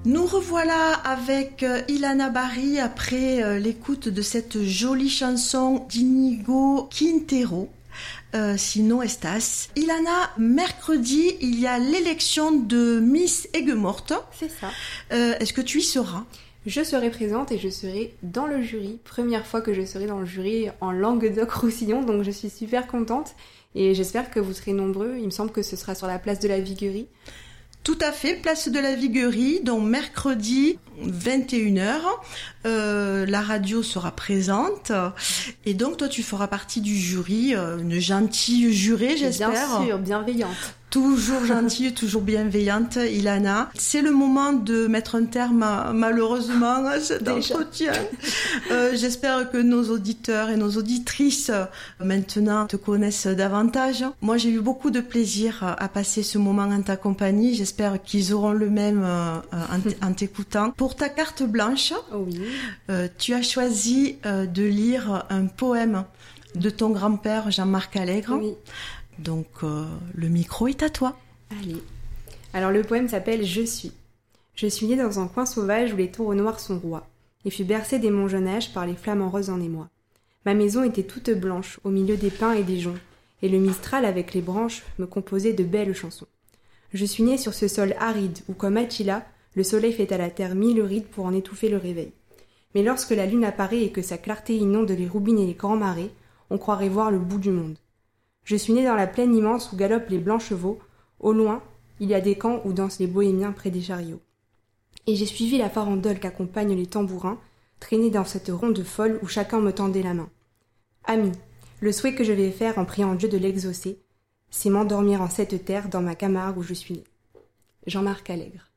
Nous revoilà avec Ilana Barry après l'écoute de cette jolie chanson d'Inigo Quintero. Sinon estas. Ilana, mercredi, il y a l'élection de Miss Aigues-Mortes. C'est ça. Est-ce que tu y seras ? Je serai présente et je serai dans le jury. Première fois que je serai dans le jury en Languedoc-Roussillon, donc je suis super contente. Et j'espère que vous serez nombreux. Il me semble que ce sera sur la place de la Viguerie. Tout à fait, place de la Viguerie, donc mercredi 21h, la radio sera présente et donc toi tu feras partie du jury, une gentille jurée j'espère. Bien sûr, bienveillante. Toujours gentille, toujours bienveillante, Ilana. C'est le moment de mettre un terme malheureusement à cet entretien. J'espère que nos auditeurs et nos auditrices maintenant te connaissent davantage. Moi, j'ai eu beaucoup de plaisir à passer ce moment en ta compagnie. J'espère qu'ils auront le même en t'écoutant. Pour ta carte blanche, oui. Tu as choisi de lire un poème de ton grand-père Jean-Marc Allègre. Oui. Donc, le micro est à toi. Allez. Alors, le poème s'appelle « Je suis ». Je suis né dans un coin sauvage où les taureaux noirs sont rois, et fus bercé dès mon jeune âge par les flamants roses en émoi. Ma maison était toute blanche, au milieu des pins et des joncs, et le mistral avec les branches me composait de belles chansons. Je suis né sur ce sol aride où, comme Attila, le soleil fait à la terre 1000 rides pour en étouffer le réveil. Mais lorsque la lune apparaît et que sa clarté inonde les roubines et les grands marais, on croirait voir le bout du monde. Je suis né dans la plaine immense où galopent les blancs chevaux. Au loin, il y a des camps où dansent les bohémiens près des chariots. Et j'ai suivi la farandole qu'accompagnent les tambourins, traîné dans cette ronde folle où chacun me tendait la main. Ami, le souhait que je vais faire en priant Dieu de l'exaucer, c'est m'endormir en cette terre dans ma Camargue où je suis né. Jean-Marc Allègre.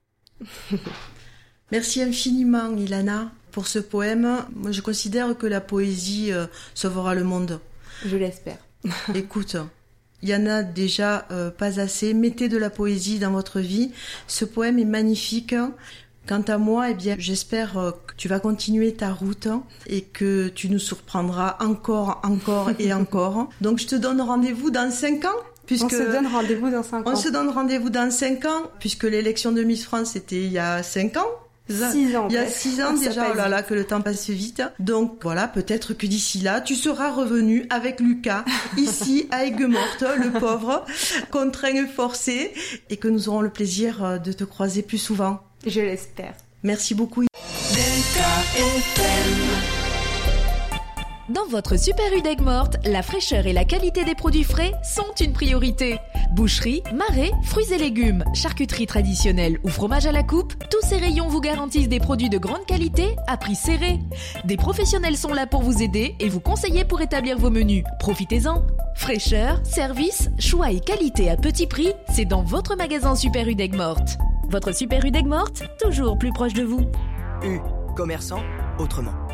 Merci infiniment, Ilana, pour ce poème. Moi, je considère que la poésie sauvera le monde. Je l'espère. Écoute, il y en a déjà pas assez. Mettez de la poésie dans votre vie. Ce poème est magnifique. Quant à moi, eh bien, j'espère que tu vas continuer ta route et que tu nous surprendras encore et encore. Donc, je te donne rendez-vous dans 5 ans. On se donne rendez-vous dans 5 ans. On se donne rendez-vous dans 5 ans, puisque l'élection de Miss France, c'était il y a 5 ans. 6 ans. Il y a 6 ans déjà, oh là là, que le temps passe vite. Donc voilà, peut-être que d'ici là, tu seras revenu avec Lucas, ici à Aigues-Mortes, le pauvre, contraint et forcé, et que nous aurons le plaisir de te croiser plus souvent. Je l'espère. Merci beaucoup. Dans votre Super U d'Aigues-Mortes, la fraîcheur et la qualité des produits frais sont une priorité. Boucherie, marais, fruits et légumes, charcuterie traditionnelle ou fromage à la coupe, tous ces rayons vous garantissent des produits de grande qualité à prix serré. Des professionnels sont là pour vous aider et vous conseiller pour établir vos menus. Profitez-en. Fraîcheur, service, choix et qualité à petit prix, c'est dans votre magasin Super U d'Aigues-Mortes. Votre Super U d'Aigues-Mortes, toujours plus proche de vous. U, commerçant, autrement.